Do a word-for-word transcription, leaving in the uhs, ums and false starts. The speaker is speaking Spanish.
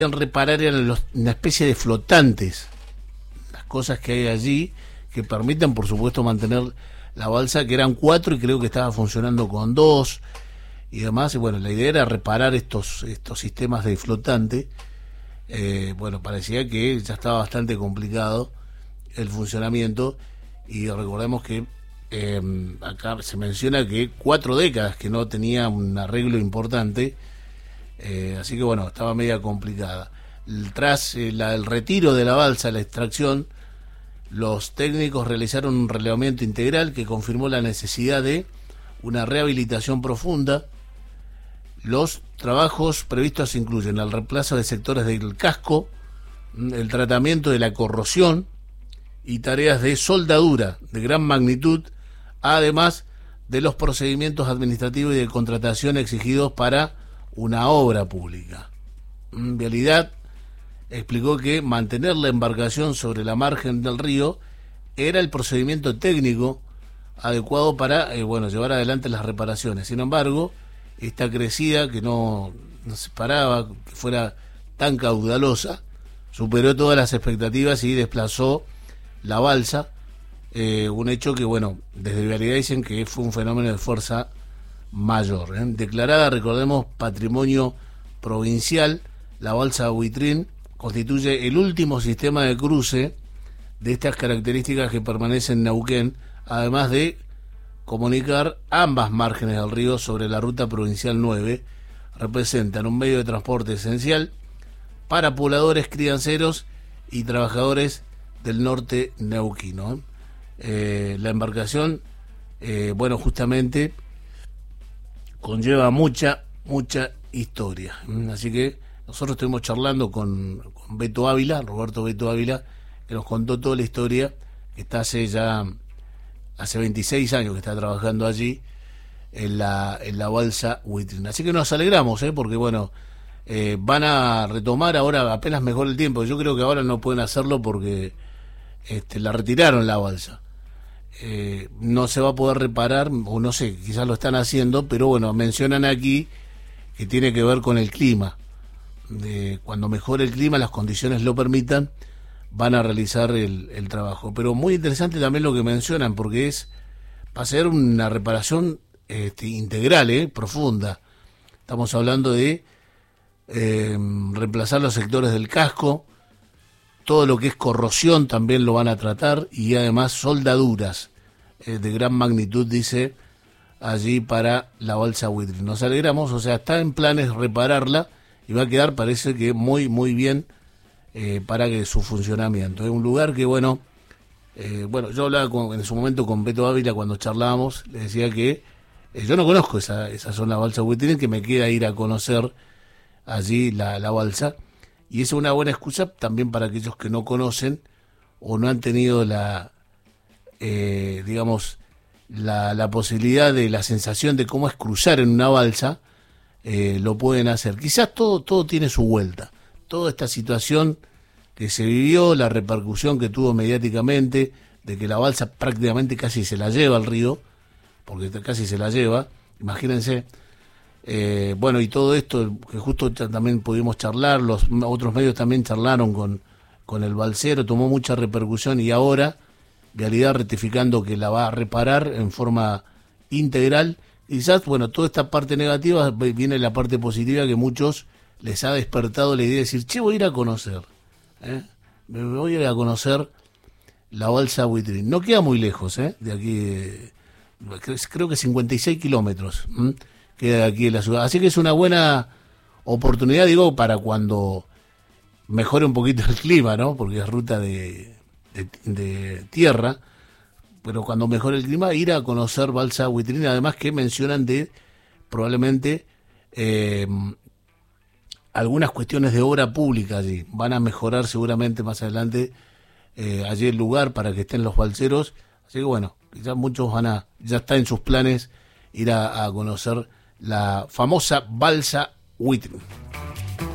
reparar eran los, una especie de flotantes, las cosas que hay allí que permiten, por supuesto, mantener la balsa, que eran cuatro y creo que estaba funcionando con dos y demás. Y bueno, la idea era reparar estos estos sistemas de flotante. Eh, bueno, parecía que ya estaba bastante complicado el funcionamiento, y recordemos que eh, acá se menciona que cuatro décadas que no tenía un arreglo importante. Eh, así que bueno, estaba media complicada. Tras eh, la, el retiro de la balsa, la extracción, los técnicos realizaron un relevamiento integral que confirmó la necesidad de una rehabilitación profunda. Los trabajos previstos incluyen el reemplazo de sectores del casco, el tratamiento de la corrosión y tareas de soldadura de gran magnitud, además de los procedimientos administrativos y de contratación exigidos para una obra pública. Vialidad explicó que mantener la embarcación sobre la margen del río era el procedimiento técnico adecuado para eh, bueno, llevar adelante las reparaciones. Sin embargo, esta crecida, que no, no se esperaba que fuera tan caudalosa, superó todas las expectativas y desplazó la balsa, eh, un hecho que, bueno, desde Vialidad dicen que fue un fenómeno de fuerza mayor. ¿eh? Declarada, recordemos, patrimonio provincial, la balsa Huitrín constituye el último sistema de cruce de estas características que permanece en Neuquén, además de comunicar ambas márgenes del río sobre la ruta provincial nueve. Representan un medio de transporte esencial para pobladores, crianceros y trabajadores del norte neuquino. Eh, la embarcación, eh, bueno, justamente conlleva mucha, mucha historia. Así que nosotros estuvimos charlando con, con Beto Ávila, Roberto Beto Ávila, que nos contó toda la historia, que está hace ya, hace veintiséis años que está trabajando allí, en la, en la balsa Huitrín. Así que nos alegramos, ¿eh? porque bueno, eh, van a retomar ahora apenas mejor el tiempo. Yo creo que ahora no pueden hacerlo porque este, la retiraron la balsa. Eh, no se va a poder reparar, o no sé, quizás lo están haciendo, pero bueno, mencionan aquí que tiene que ver con el clima. De cuando mejore el clima, las condiciones lo permitan, van a realizar el, el trabajo. Pero muy interesante también lo que mencionan, porque es va a ser una reparación este, integral, eh, profunda. Estamos hablando de eh, reemplazar los sectores del casco, todo lo que es corrosión también lo van a tratar, y además soldaduras eh, de gran magnitud, dice allí, para la balsa Huitrín. Nos alegramos, o sea, está en planes repararla y va a quedar, parece que muy, muy bien eh, para que su funcionamiento. Es un lugar que, bueno, eh, bueno, yo hablaba con, en su momento con Beto Ávila cuando charlábamos, le decía que eh, yo no conozco esa, esa zona balsa Huitrín, que me queda ir a conocer allí la, la balsa. Y es una buena excusa también para aquellos que no conocen o no han tenido la, eh, digamos, la, la posibilidad de la sensación de cómo es cruzar en una balsa, eh, lo pueden hacer. Quizás todo, todo tiene su vuelta. Toda esta situación que se vivió, la repercusión que tuvo mediáticamente, de que la balsa prácticamente casi se la lleva al río, porque casi se la lleva, imagínense. Eh, bueno, y todo esto que justo también pudimos charlar, los otros medios también charlaron con, con el balsero, tomó mucha repercusión, y ahora Vialidad rectificando que la va a reparar en forma integral. Quizás, bueno, toda esta parte negativa, viene la parte positiva, que muchos les ha despertado la idea de decir, che, voy a ir a conocer, ¿eh? me voy a ir a conocer la balsa Huitrín. No queda muy lejos, ¿eh? de aquí, eh, creo que cincuenta y seis kilómetros, ¿eh? queda aquí en la ciudad, así que es una buena oportunidad, digo, para cuando mejore un poquito el clima, ¿no? Porque es ruta de, de, de tierra, pero cuando mejore el clima, ir a conocer balsa Huitrín. Además que mencionan de probablemente eh, algunas cuestiones de obra pública allí, van a mejorar seguramente más adelante eh, allí el lugar para que estén los balseros, así que bueno, quizás muchos van a, ya está en sus planes ir a, a conocer la famosa balsa Huitrín.